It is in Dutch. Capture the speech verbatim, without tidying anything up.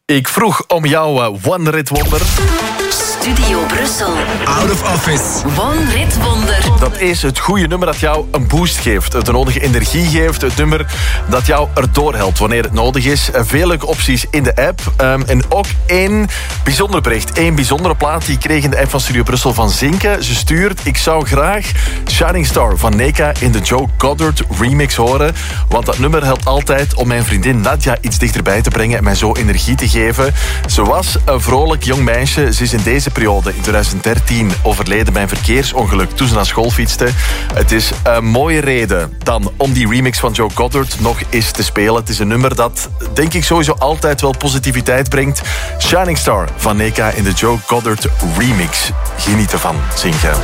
Ik vroeg om jouw uh, One Rit Wonder. Studio Brussel. Out of Office. One Rit Wonder. Dat is het goede nummer dat jou een boost geeft. Het de nodige energie geeft. Het nummer dat jou erdoor helpt wanneer het nodig is. Veel leuke opties in de app. Um, en ook één bijzonder bericht. Eén bijzondere plaat die ik kreeg in de app van Studio Brussel van Zinke. Ze stuurt, ik zou graag Shining Star van Neka in de Joe Goddard remix horen. Want dat nummer helpt altijd om mijn vriendin Nadja iets dichterbij te brengen en mij zo energie te geven. Ze was een vrolijk jong meisje. Ze is in deze periode, in twintig dertien, overleden bij een verkeersongeluk toen ze naar school fietste. Het is een mooie reden dan om die remix van Joe Goddard nog eens te spelen. Het is een nummer dat, denk ik, sowieso altijd wel positiviteit brengt. Shining Star van Neka in de Joe Goddard remix. Geniet ervan, Zinke.